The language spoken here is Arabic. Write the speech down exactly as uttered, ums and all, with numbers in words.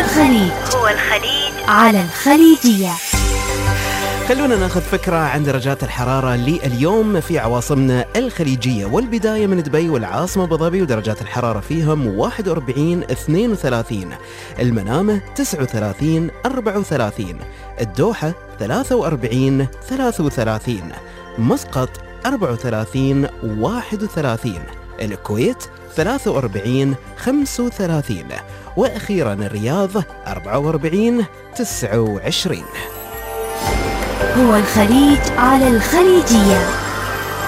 الخليج هو الخليج على الخليجية. خلونا ناخذ فكرة عن درجات الحرارة لليوم في عواصمنا الخليجية، والبداية من دبي والعاصمة أبو ظبي ودرجات الحرارة فيهم واحد وأربعين اثنين وثلاثين، المنامة تسعة وثلاثين أربعة وثلاثين، الدوحة ثلاثة وأربعين ثلاثة وثلاثين، مسقط أربعة وثلاثين واحد وثلاثين، الكويت ثلاثة وأربعين خمسة وثلاثين، وأخيرا الرياض أربعة وأربعين تسعة وعشرين. هو الخليج على الخليجية.